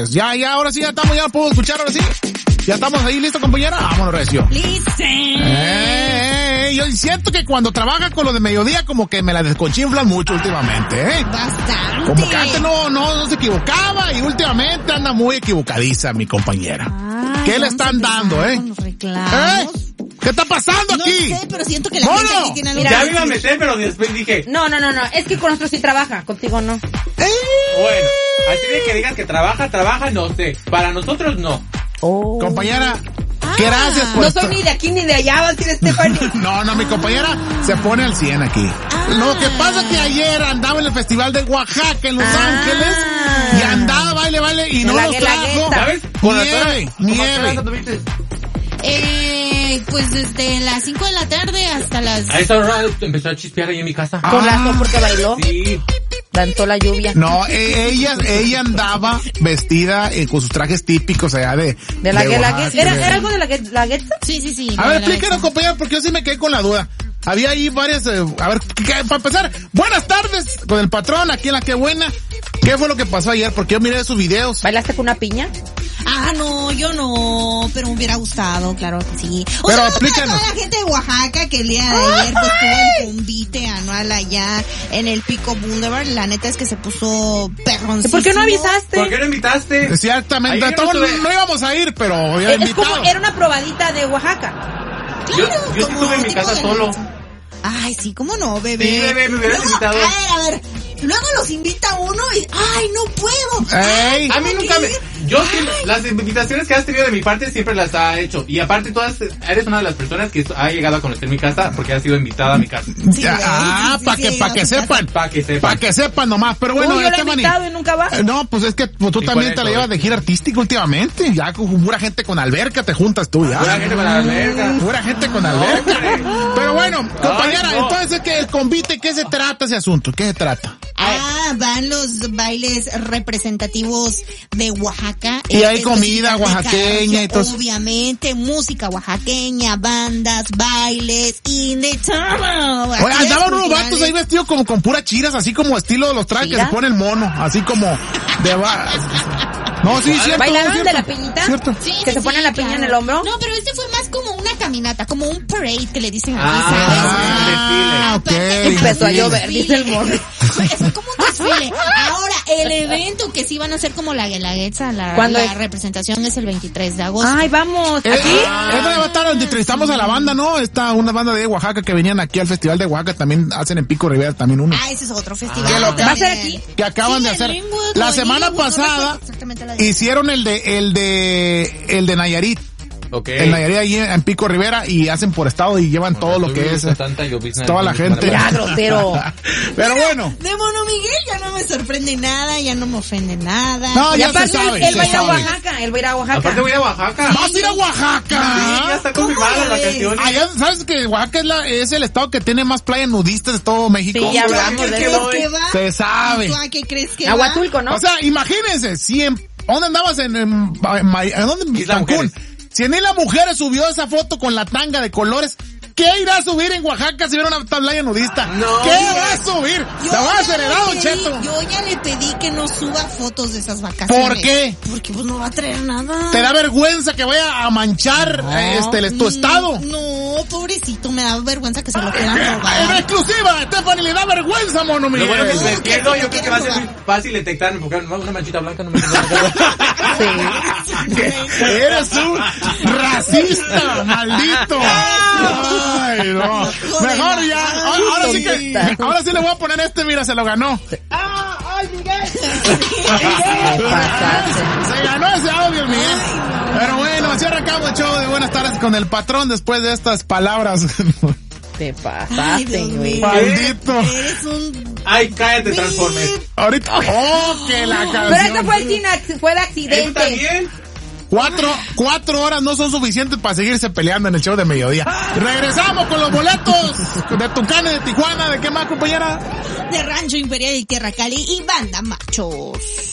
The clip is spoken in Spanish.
pues ya, ahora sí, ya estamos, ya lo puedo escuchar, ahora sí. ¿Ya estamos ahí listos, compañera? Vámonos, recio. ¡Listo! Yo siento que cuando trabaja con lo de mediodía como que me la desconchinflan mucho últimamente, Bastante. Como que antes no se equivocaba y últimamente anda muy equivocadiza mi compañera. ¿Qué le están dando, con los reclamos. ¿Qué está pasando aquí? No sé, pero siento que la gente aquí tiene algo. Ya me iba a meter, pero después dije... No, es que con nosotros sí trabaja, contigo no. Bueno, así de que digas que trabaja, no sé. Para nosotros no. Compañera, gracias por No soy ni de aquí ni de allá, va a decir Stephanie. No, mi compañera se pone al 100 aquí. Lo que pasa es que ayer andaba en el Festival de Oaxaca en Los Ángeles y andaba, baile, y no nos trajo. ¿Sabes? Nieve. Pues desde las 5 de la tarde hasta las... A esa hora empezó a chispear ahí en mi casa. Con razón porque bailó. Sí. Danzó la lluvia. No, ella andaba vestida con sus trajes típicos allá de la Oaxaca. ¿Era algo de la Guetza? Sí. A ver, explícanos, compañero, porque yo sí me quedé con la duda. Había ahí varias, a ver, para empezar, buenas tardes con el patrón, aquí en La Qué Buena. ¿Qué fue lo que pasó ayer? Porque yo miré sus videos. ¿Bailaste con una piña? No, yo no, pero me hubiera gustado, claro que sí. Pero explícanos. Toda la gente de Oaxaca que el día de ayer pues tuvo un convite anual allá en el Pico Boulevard, la neta es que se puso perroncísimo. ¿Por qué no avisaste? ¿Por qué no invitaste? Exactamente, no íbamos a ir, pero había invitado. Como era una probadita de Oaxaca. Claro, yo estuve en mi casa solo. Ay, sí, ¿cómo no, bebé? Sí, bebé, me hubieras invitado. A ver. Luego los invita uno y... ¡Ay, no puedo! Ey. A mí nunca me... Yo siempre, las invitaciones que has tenido de mi parte siempre las ha hecho. Y aparte eres una de las personas que ha llegado a conocer mi casa porque has sido invitada a mi casa. Sí, para que sepan. Para que sepan nomás. Pero bueno, yo lo he invitado y nunca va. No, pues es que tú también te la llevas de gira artística últimamente. Ya con pura gente con alberca te juntas tú ya. Pura gente con alberca. Pura gente con alberca. Pero bueno, compañera, entonces es que el convite, ¿qué se trata ese asunto? ¿Qué se trata? Van los bailes representativos de Oaxaca. Y hay comida oaxaqueña y todo. Obviamente, música oaxaqueña, bandas, bailes, y de todo. Oye, andaban unos vatos ahí vestidos como con puras chiras, así como estilo de los trajes que se pone el mono, así como de... No, sí, cierto. ¿Bailaron cierto, de la piñita? Cierto. Sí, ¿Que se pone la piña en el hombro? No, pero este fue más como una caminata, como un parade que le dicen aquí, ok. Empezó a llover, dice el morro. Es como un desfile. Ahora, el evento que sí van a hacer como la Guelaguetza, la representación es el 23 de agosto. Ay, vamos. ¿Aquí? Esta va a estar donde entrevistamos a la banda, ¿no? Está una banda de Oaxaca que venían aquí al Festival de Oaxaca, también hacen en Pico Rivera también uno. Ese es otro festival. ¿Va a ser aquí? Que acaban de hacer. La semana pasada hicieron el de Nayarit. Okay. El Nayarit ahí en Pico Rivera y hacen por estado y llevan todo lo que es toda la gente. Ya, grosero. Pero bueno. De Mono Miguel ya no me sorprende nada, ya no me ofende nada. No, Y ya aparte se sabe. él va a ir a Oaxaca, Aparte voy a Oaxaca. ¿Vas a ir a Oaxaca? Sí, ya está confirmada las vacaciones. Allá, ¿sabes que Oaxaca es el estado que tiene más playas nudistas de todo México? Sí, ya hablamos de eso. Se sabe. ¿Tú a qué crees que va? Aguatulco, ¿no? O sea, imagínense, ¿dónde andabas en ¿dónde? Isla Cancún. Mujeres. Si en la mujer subió esa foto con la tanga de colores, ¿qué irá a subir en Oaxaca si viera una playa nudista? No. ¿Qué va a subir? La va a hacer helado, Cheto. Yo ya le pedí que no suba fotos de esas vacaciones. ¿Por qué? Porque pues no va a traer nada. ¿Te da vergüenza que vaya a manchar tu estado? No, pobrecito, me da vergüenza que se lo quieran En robar. exclusiva, Stephanie, le da vergüenza, Mono Miguel. Lo bueno que se despierto, yo creo que va a ser muy fácil detectarme porque una manchita blanca no me Eres un racista, maldito. Ay, no. Mejor ya. Ahora sí le voy a poner mira, se lo ganó. ¡Ay, Miguel! Se ganó ese audio, Miguel. Pero bueno, así arrancamos el show de Buenas Tardes con el patrón después de estas palabras. Te pasaste, güey. Maldito. Eres un... Ay, cállate, Transformers. Ahorita. ¡Oh, que la canción! Pero esto fue de accidente. ¿Eso también? 4 horas no son suficientes para seguirse peleando en el show de mediodía. Regresamos con los boletos de Tucanes de Tijuana. ¿De qué más, compañera? De Rancho Imperial y Tierra Cali y Banda Machos.